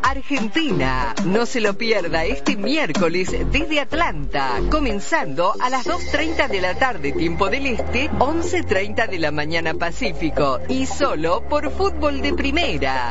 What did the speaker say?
Argentina. No se lo pierda este miércoles desde Atlanta, comenzando a las 2:30 de la tarde, tiempo del Este, 11:30 de la mañana Pacífico, y solo por Fútbol de Primera.